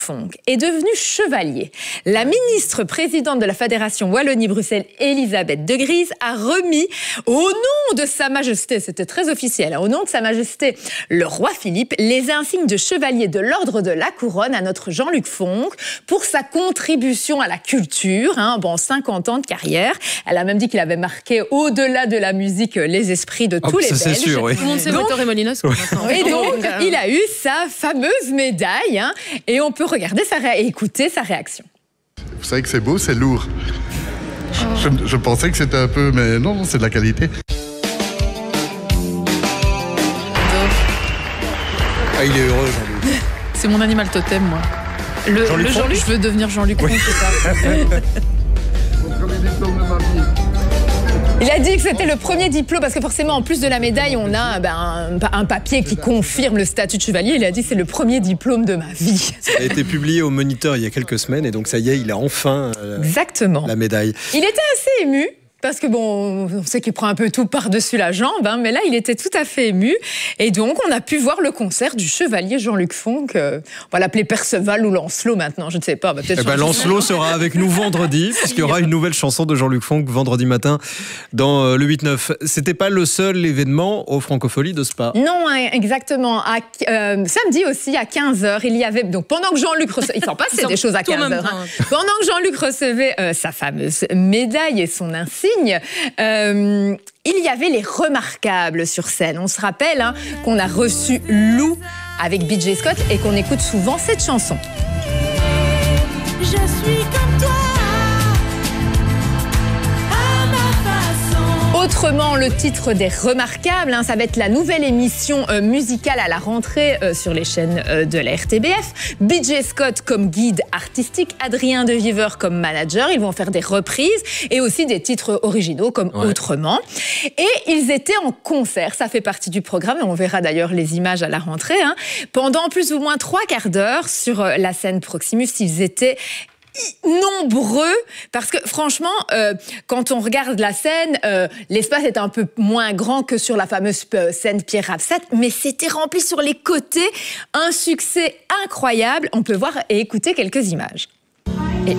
Funk est devenu chevalier. La ministre présidente de la Fédération Wallonie-Bruxelles, Elisabeth de Gries, a remis au nom de Sa Majesté, c'était très officiel, au nom de Sa Majesté le roi Philippe, les insignes de chevalier de l'ordre de la couronne à notre Jean-Luc Funk pour sa contribution à la culture, bon, 50 ans de carrière. Elle a même dit qu'il avait marqué au-delà de la musique les esprits de tous les Belges. C'est sûr, oui. Tout le monde sait Victor Molinos. Et donc, il a eu sa fameuse médaille, et on peut regarder écouter sa réaction. Vous savez que c'est beau, c'est lourd. Je pensais que c'était un peu, mais non, c'est de la qualité. Ah, il est heureux, Jean-Luc. C'est mon animal totem, moi. Le Jean-Luc, je veux devenir Jean-Luc Funk, c'est ça. Il a dit que c'était le premier diplôme, parce que forcément, en plus de la médaille, on a un papier qui confirme le statut de chevalier. Il a dit que c'est le premier diplôme de ma vie. Ça a été publié au Moniteur il y a quelques semaines, et donc ça y est, il a enfin Exactement. la médaille. Il était assez ému. Parce que bon, on sait qu'il prend un peu tout par-dessus la jambe, mais là, il était tout à fait ému. Et donc, on a pu voir le concert du chevalier Jean-Luc Funk. On va l'appeler Perceval ou Lancelot maintenant, je ne sais pas. Lancelot sera avec nous vendredi, puisqu'il y aura une nouvelle chanson de Jean-Luc Funk vendredi matin dans le 8-9. C'était pas le seul événement aux Francopholies de Spa. Non, exactement. Samedi aussi, à 15h, il y avait... Donc, pendant que Jean-Luc recevait... Il s'en passait des choses à 15h. Pendant que Jean-Luc recevait sa fameuse médaille et son insigne, il y avait les remarquables sur scène. On se rappelle qu'on a reçu Lou avec BJ Scott et qu'on écoute souvent cette chanson. Je suis comme toi, à ma façon. Autrement, le titre des Remarquables, ça va être la nouvelle émission musicale à la rentrée sur les chaînes de la RTBF. BJ Scott comme guide artistique, Adrien De Viver comme manager. Ils vont faire des reprises et aussi des titres originaux comme Autrement. Et ils étaient en concert, ça fait partie du programme. On verra d'ailleurs les images à la rentrée. Pendant plus ou moins 3 quarts d'heure sur la scène Proximus, ils étaient nombreux, parce que franchement, quand on regarde la scène, l'espace est un peu moins grand que sur la fameuse scène Pierre Rapsat, mais c'était rempli sur les côtés, un succès incroyable. On peut voir et écouter quelques images.